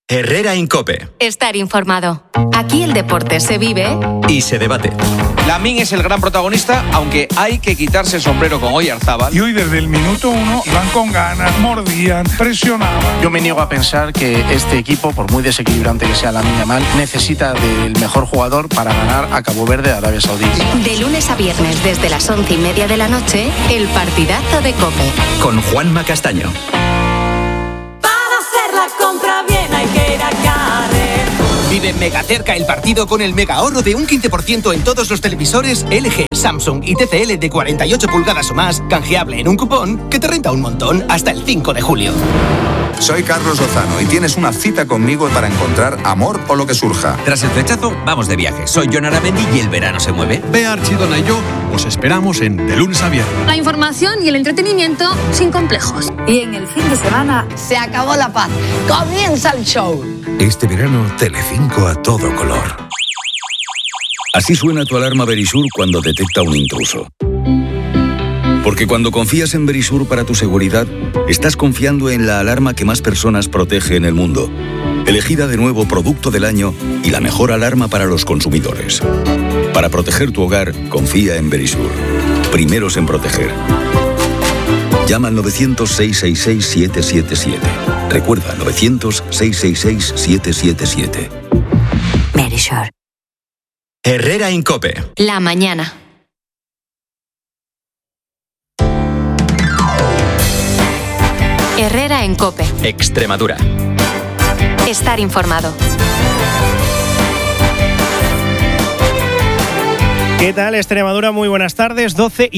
Herrera en COPE. Estar informado. Aquí el deporte se vive y se debate. Lamín es el gran protagonista, aunque hay que quitarse el sombrero con Oyarzábal. Y hoy desde el minuto 1 iban con ganas, mordían, presionaban. Yo me niego a pensar que este equipo, por muy desequilibrante que sea Lamine Yamal, necesita del mejor jugador para ganar a Cabo Verde, Arabia Saudí. de lunes a viernes desde las 11:30 de la noche, el partidazo de COPE. Con Juanma Castaño. Compra bien, hay que ir a Carrer. Vive mega cerca el partido con el mega ahorro de un 15% en todos los televisores LG, Samsung y TCL de 48 pulgadas o más, canjeable en un cupón que te renta un montón hasta el 5 de julio. Soy Carlos Lozano y tienes una cita conmigo para encontrar amor o lo que surja. Tras el rechazo, vamos de viaje. Soy Jon Aramendi y el verano se mueve. Bea Archidona y yo os esperamos en De Lunes a Viernes. La información y el entretenimiento sin complejos. Y en el fin de semana se acabó la paz. Comienza el show. Este verano, Telecinco a todo color. Así suena tu alarma Verisur cuando detecta un intruso. Porque cuando confías en Verisur para tu seguridad, estás confiando en la alarma que más personas protege en el mundo. Elegida de nuevo Producto del Año y la mejor alarma para los consumidores. Para proteger tu hogar, confía en Verisur. Primeros en proteger. Llama al 900-666-777. Recuerda, 900-666-777. Verisur. Herrera en COPE. La mañana. Herrera en COPE. Extremadura. Estar informado. ¿Qué tal, Extremadura? Muy buenas tardes.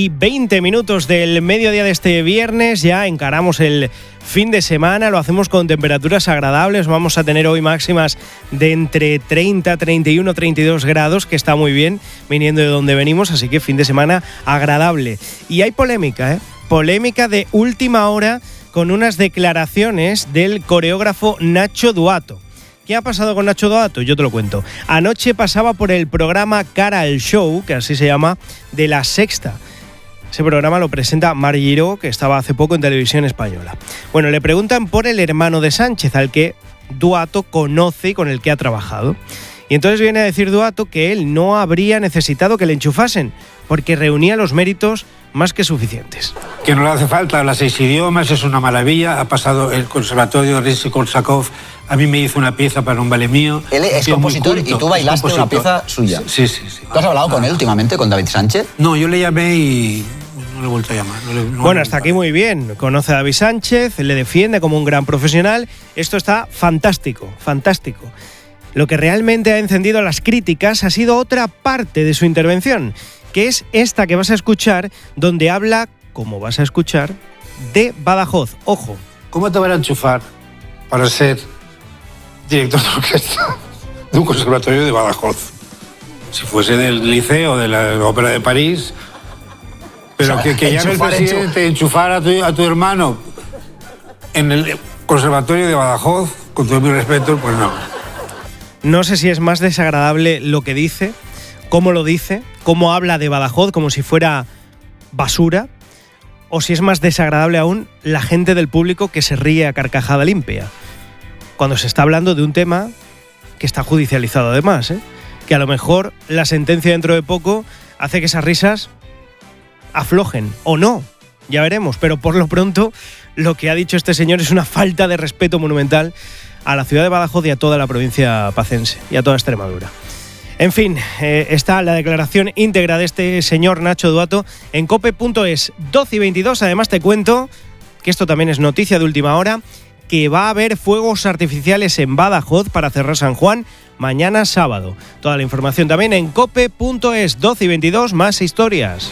12:20 del mediodía de este viernes. Ya encaramos el fin de semana. Lo hacemos con temperaturas agradables. Vamos a tener hoy máximas de entre 30, 31, 32 grados, que está muy bien viniendo de donde venimos. Así que fin de semana agradable. Y hay polémica, Polémica de última hora con unas declaraciones del coreógrafo Nacho Duato. ¿Qué ha pasado con Nacho Duato? Yo te lo cuento. Anoche pasaba por el programa Cara al Show, que así se llama, de La Sexta. Ese programa lo presenta Mar Giró, que estaba hace poco en Televisión Española. Bueno, le preguntan por el hermano de Sánchez, al que Duato conoce y con el que ha trabajado. Y entonces viene a decir Duato que él no habría necesitado que le enchufasen, porque reunía los méritos más que suficientes. Que no le hace falta, habla 6 idiomas, es una maravilla. Ha pasado el Conservatorio de Rimsky-Korsakov, a mí me hizo una pieza para un ballet mío. Él es compositor y tú bailaste una pieza suya. Sí. ¿Tú has hablado con él últimamente, con David Sánchez? No, yo le llamé y no le he vuelto a llamar. Bueno, hasta aquí muy bien. Conoce a David Sánchez, le defiende como un gran profesional. Esto está fantástico, fantástico. Lo que realmente ha encendido las críticas ha sido otra parte de su intervención, que es esta que vas a escuchar, donde habla, como vas a escuchar, de Badajoz. Ojo. ¿Cómo te van a enchufar para ser director de orquesta de un conservatorio de Badajoz? Si fuese del liceo, de la Ópera de París, pero o sea, que llame el presidente enchufar a tu hermano en el conservatorio de Badajoz, con todo mi respeto, pues no. No sé si es más desagradable lo que dice, cómo lo dice, cómo habla de Badajoz como si fuera basura, o si es más desagradable aún la gente del público que se ríe a carcajada limpia, cuando se está hablando de un tema que está judicializado además, que a lo mejor la sentencia dentro de poco hace que esas risas aflojen, o no, ya veremos, pero por lo pronto lo que ha dicho este señor es una falta de respeto monumental a la ciudad de Badajoz y a toda la provincia pacense y a toda Extremadura. En fin, está la declaración íntegra de este señor Nacho Duato en cope.es. 12:22. Además te cuento que esto también es noticia de última hora, que va a haber fuegos artificiales en Badajoz para cerrar San Juan mañana sábado. Toda la información también en cope.es. 12:22, más historias.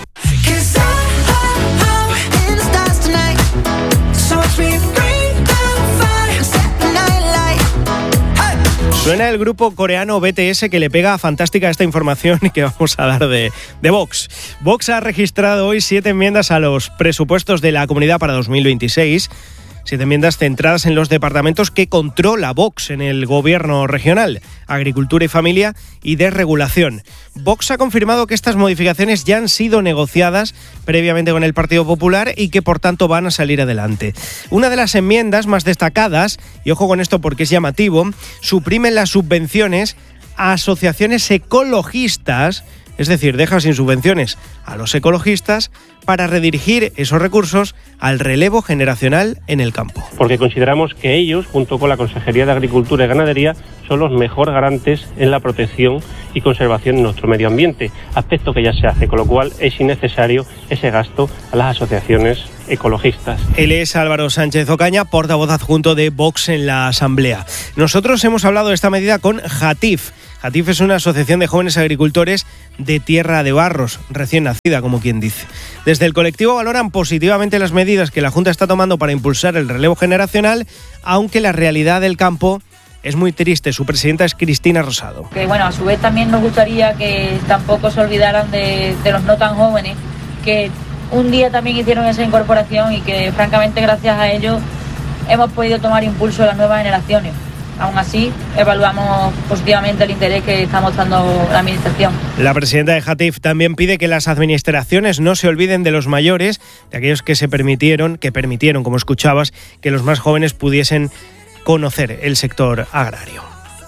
Suena el grupo coreano BTS, que le pega fantástica esta información que vamos a dar de Vox. Vox ha registrado hoy 7 enmiendas a los presupuestos de la Comunidad para 2026. 7 enmiendas centradas en los departamentos que controla Vox en el gobierno regional, Agricultura y Familia y Desregulación. Vox ha confirmado que estas modificaciones ya han sido negociadas previamente con el Partido Popular y que por tanto van a salir adelante. Una de las enmiendas más destacadas, y ojo con esto porque es llamativo, suprimen las subvenciones a asociaciones ecologistas, es decir, deja sin subvenciones a los ecologistas para redirigir esos recursos al relevo generacional en el campo. Porque consideramos que ellos, junto con la Consejería de Agricultura y Ganadería, son los mejores garantes en la protección y conservación de nuestro medio ambiente, aspecto que ya se hace, con lo cual es innecesario ese gasto a las asociaciones ecologistas. Él es Álvaro Sánchez Ocaña, portavoz adjunto de Vox en la Asamblea. Nosotros hemos hablado de esta medida con Jatif. Jatif es una asociación de jóvenes agricultores de Tierra de Barros, recién nacida, como quien dice. Desde el colectivo valoran positivamente las medidas que la Junta está tomando para impulsar el relevo generacional, aunque la realidad del campo es muy triste. Su presidenta es Cristina Rosado. Que bueno, a su vez también nos gustaría que tampoco se olvidaran de los no tan jóvenes, que un día también hicieron esa incorporación y que francamente gracias a ellos hemos podido tomar impulso a las nuevas generaciones. Aún así, evaluamos positivamente el interés que está mostrando la Administración. La presidenta de Jatif también pide que las administraciones no se olviden de los mayores, de aquellos que permitieron, como escuchabas, que los más jóvenes pudiesen conocer el sector agrario.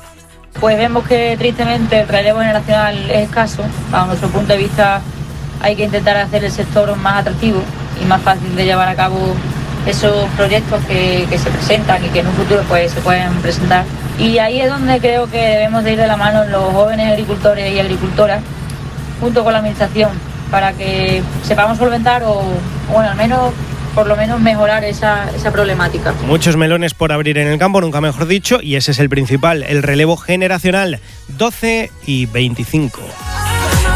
Pues vemos que tristemente el relevo generacional es escaso. Bajo nuestro punto de vista hay que intentar hacer el sector más atractivo y más fácil de llevar a cabo esos proyectos que se presentan y que en un futuro pues se pueden presentar. Y ahí es donde creo que debemos de ir de la mano los jóvenes agricultores y agricultoras junto con la Administración para que sepamos solventar o bueno, al menos por lo menos mejorar esa problemática. Muchos melones por abrir en el campo, nunca mejor dicho, y ese es el principal, el relevo generacional. 12:25.